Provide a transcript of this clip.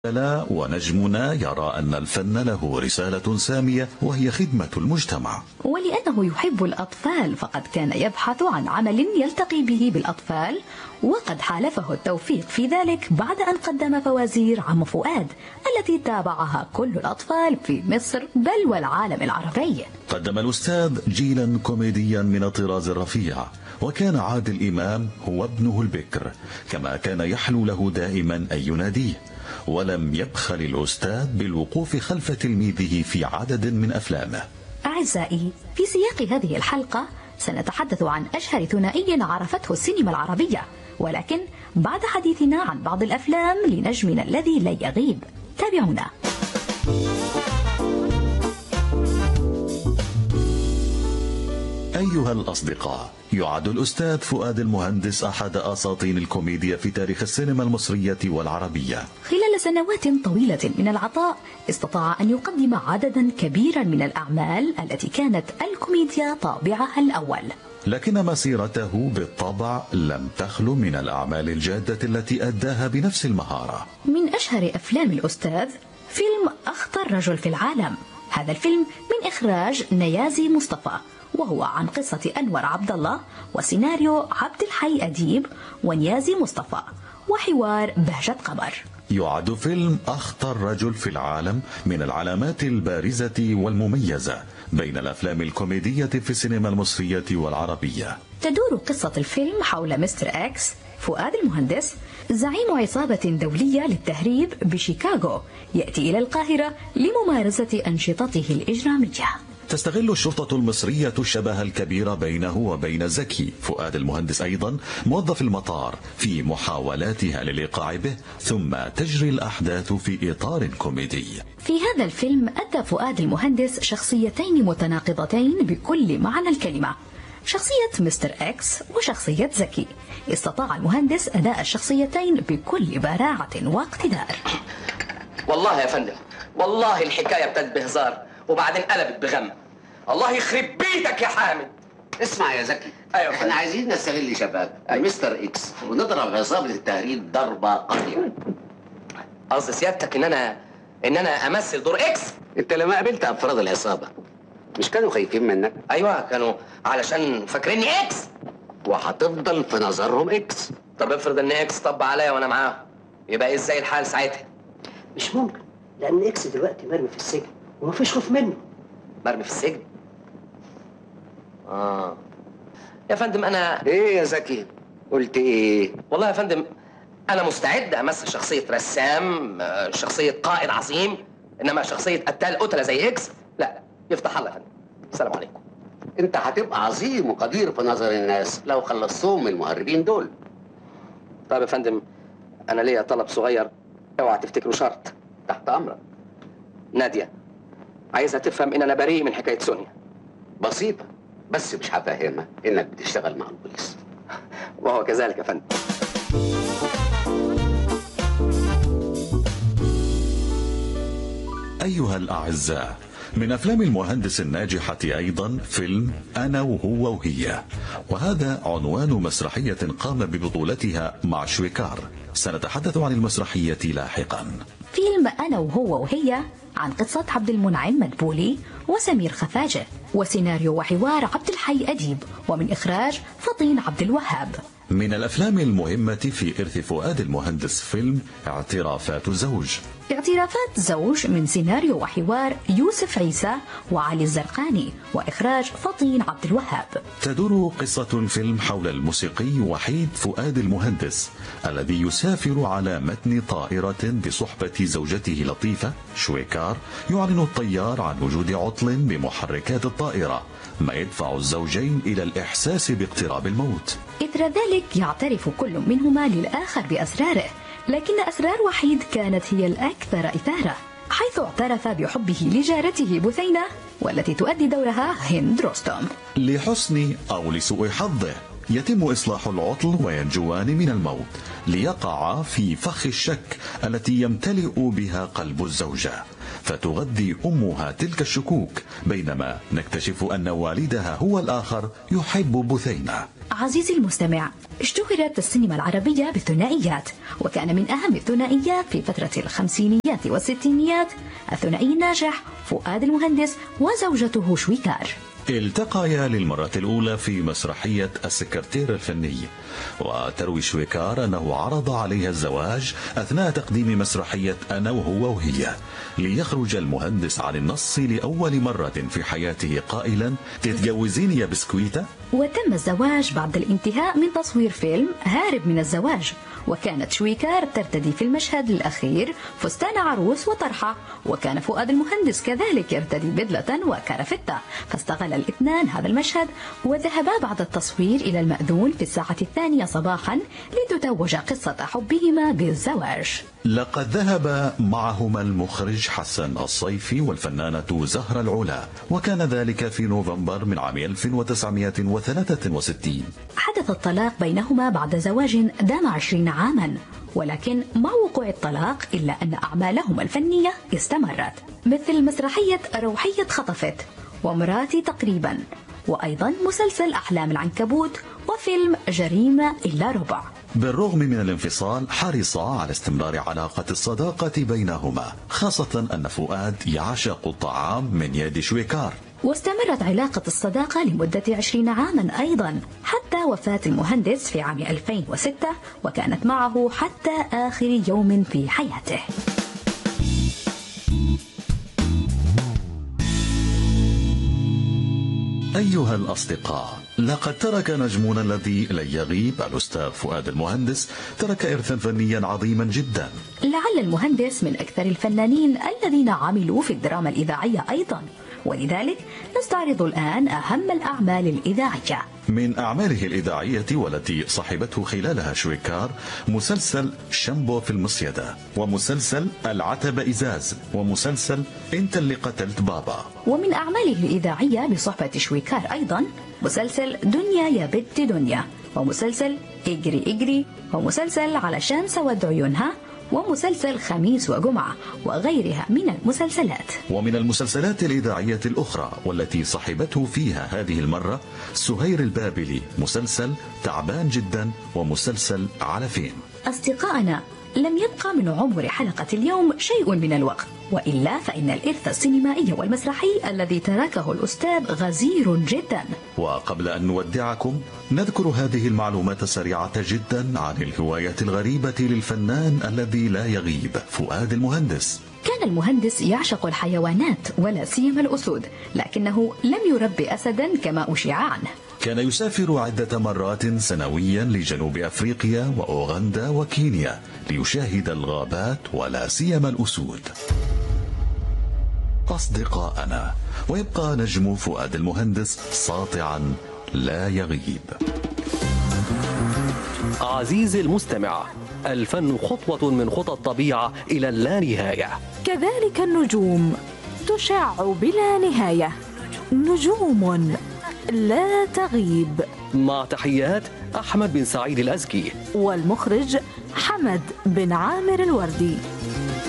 لا، ونجمنا يرى أن الفن له رسالة سامية وهي خدمة المجتمع. ولأنه يحب الأطفال فقد كان يبحث عن عمل يلتقي به بالأطفال، وقد حالفه التوفيق في ذلك بعد أن قدم فوازير عم فؤاد التي تابعها كل الأطفال في مصر بل والعالم العربي. قدم الأستاذ جيلا كوميديا من الطراز الرفيع، وكان عادل إمام هو ابنه البكر، كما كان يحلو له دائما أن يناديه. ولم يبخل الأستاذ بالوقوف خلف تلميذه في عدد من أفلامه. أعزائي، في سياق هذه الحلقة سنتحدث عن أشهر ثنائي عرفته السينما العربية، ولكن بعد حديثنا عن بعض الأفلام لنجمنا الذي لا يغيب. تابعونا. أيها الأصدقاء، يعد الأستاذ فؤاد المهندس أحد أساطين الكوميديا في تاريخ السينما المصرية والعربية. خلال سنوات طويلة من العطاء استطاع أن يقدم عددا كبيرا من الأعمال التي كانت الكوميديا طابعها الأول، لكن مسيرته بالطبع لم تخلو من الأعمال الجادة التي أداها بنفس المهارة. من أشهر أفلام الأستاذ فيلم أخطر رجل في العالم. هذا الفيلم من إخراج نيازي مصطفى، وهو عن قصة أنور عبد الله وسيناريو عبد الحي أديب ونيازي مصطفى وحوار بهجة قمر. يعد فيلم أخطر رجل في العالم من العلامات البارزة والمميزة بين الأفلام الكوميدية في السينما المصرية والعربية. تدور قصة الفيلم حول مستر إكس فؤاد المهندس، زعيم عصابة دولية للتهريب بشيكاغو، يأتي إلى القاهرة لممارسة أنشطته الإجرامية. تستغل الشرطة المصرية الشبه الكبير بينه وبين زكي فؤاد المهندس أيضا موظف المطار في محاولاتها للإيقاع به، ثم تجري الأحداث في إطار كوميدي. في هذا الفيلم أدى فؤاد المهندس شخصيتين متناقضتين بكل معنى الكلمة، شخصية مستر إكس وشخصية زكي. استطاع المهندس أداء الشخصيتين بكل براعة واقتدار. والله يا فندم، والله الحكاية ابتدت بهزار وبعدين قلبت بغم. الله يخرب بيتك يا حامد. اسمع يا زكي، أيوة احنا عايزين نستغل شباب مستر إكس ونضرب عصابة التهريب ضربة قاضية. قصد سيادتك إن أنا أمثل دور إكس؟ انت لما قابلت أفراد العصابة مش كانوا خايفين منك؟ أيوة كانوا، علشان فاكريني إكس، وهتفضل في نظرهم إكس. طب افرض إن إكس طب عليا وأنا معاهم، يبقى إزاي الحال ساعتها؟ مش ممكن، لأن إكس دلوقتي مرمي في السجن ومفيش خوف منه. مرمي في السجن؟ يا فندم أنا إيه يا زكي؟ قلت إيه؟ والله يا فندم أنا مستعد أمثل شخصية رسام، شخصية قائد عظيم، إنما شخصية قتال قتلة زي إكس لا. يفتح الله يا فندم. السلام عليكم. أنت هتبقى عظيم وقدير في نظر الناس لو خلصتهم من المهربين دول. طيب يا فندم، أنا ليا طلب صغير، اوعى تفتكروا شرط. تحت أمرك. نادية عايزها تفهم إن أنا بريء من حكاية سونيا. بسيطة، بس مش هفهمها إنك بتشتغل مع البوليس. وهو كذلك يا فندم. أيها الأعزاء، من أفلام المهندس الناجحة أيضا فيلم أنا وهو وهي، وهذا عنوان مسرحية قام ببطولتها مع شويكار. سنتحدث عن المسرحية لاحقا. فيلم أنا وهو وهي عن قصة عبد المنعم مدبولي وسمير خفاجة، وسيناريو وحوار عبد الحي أديب، ومن إخراج فطين عبد الوهاب. من الأفلام المهمة في إرث فؤاد المهندس فيلم اعترافات زوج. اعترافات زوج من سيناريو وحوار يوسف عيسى وعلي الزرقاني، وإخراج فطين عبد الوهاب. تدور قصة الفيلم حول الموسيقي وحيد فؤاد المهندس الذي يسافر على متن طائرة بصحبة زوجته لطيفة شويكار. يعلن الطيار عن وجود عطل بمحركات الطائرة، ما يدفع الزوجين إلى الإحساس باقتراب الموت. إثر ذلك يعترف كل منهما للآخر بأسراره، لكن أسرار وحيد كانت هي الأكثر إثارة، حيث اعترف بحبه لجارته بثينة والتي تؤدي دورها هند رستم. لحسن أو لسوء حظه يتم إصلاح العطل وينجوان من الموت، ليقع في فخ الشك التي يمتلئ بها قلب الزوجة، فتغذي أمها تلك الشكوك، بينما نكتشف أن والدها هو الآخر يحب بثينة. عزيزي المستمع، اشتهرت السينما العربية بالثنائيات، وكان من أهم الثنائيات في فترة الخمسينيات والستينيات الثنائي الناجح فؤاد المهندس وزوجته شويكار. التقيا للمرة الأولى في مسرحية السكرتير الفني، وتروي شويكار أنه عرض عليها الزواج أثناء تقديم مسرحية أنا وهو وهي، ليخرج المهندس عن النص لأول مرة في حياته قائلا: تتجوزيني يا بسكويتة؟ وتم الزواج بعد الانتهاء من تصوير فيلم هارب من الزواج، وكانت شويكار ترتدي في المشهد الأخير فستان عروس وطرحة، وكان فؤاد المهندس كذلك يرتدي بدلة وكرافتة، فاستغل الاثنان هذا المشهد وذهبا بعد التصوير إلى المأذون في الساعة 2 صباحا لتتوج قصة حبهما بالزواج. لقد ذهب معهما المخرج حسن الصيفي والفنانة زهرة العلا، وكان ذلك في نوفمبر من عام 1963. حدث الطلاق بينهما بعد زواج دام 20 عاما، ولكن مع وقوع الطلاق إلا أن أعمالهما الفنية استمرت، مثل مسرحية روحية خطفت ومراتي تقريبا، وأيضا مسلسل أحلام العنكبوت وفيلم جريمة إلا ربع. بالرغم من الانفصال حرص على استمرار علاقة الصداقة بينهما، خاصة أن فؤاد يعشق الطعام من يد شويكار. واستمرت علاقة الصداقة لمدة 20 عاما أيضا حتى وفاة المهندس في عام 2006، وكانت معه حتى آخر يوم في حياته. أيها الأصدقاء، لقد ترك نجمنا الذي لا يغيب الأستاذ فؤاد المهندس ترك إرثا فنيا عظيما جدا. لعل المهندس من أكثر الفنانين الذين عملوا في الدراما الإذاعية أيضا، ولذلك نستعرض الآن أهم الأعمال الإذاعية. من أعماله الإذاعية والتي صاحبته خلالها شويكار مسلسل شامبو في المصيدة، ومسلسل العتبة إزاز، ومسلسل أنت اللي قتلت بابا. ومن أعماله الإذاعية بصحبة شويكار أيضا مسلسل دنيا يا بنت دنيا، ومسلسل اجري اجري، ومسلسل علشان سود عيونها، ومسلسل خميس وجمعة، وغيرها من المسلسلات. ومن المسلسلات الإذاعية الأخرى والتي صاحبته فيها هذه المرة سهير البابلي، مسلسل تعبان جدا، ومسلسل على فين. أصدقائنا، لم يبقى من عمر حلقة اليوم شيء من الوقت، وإلا فإن الإرث السينمائي والمسرحي الذي تركه الأستاذ غزير جدا. وقبل أن نودعكم نذكر هذه المعلومات السريعة جدا عن الهواية الغريبة للفنان الذي لا يغيب فؤاد المهندس. كان المهندس يعشق الحيوانات ولا سيما الأسود، لكنه لم يربي أسدا كما أشيع عنه. كان يسافر عدة مرات سنويا لجنوب أفريقيا وأوغندا وكينيا ليشاهد الغابات ولا سيما الأسود. أصدقائنا، ويبقى نجم فؤاد المهندس ساطعا لا يغيب. عزيزي المستمع، الفن خطوة من خطى الطبيعة إلى اللانهاية، كذلك النجوم تشع بلا نهاية، نجوم لا تغيب. مع تحيات أحمد بن سعيد الأزكي والمخرج حمد بن عامر الوردي.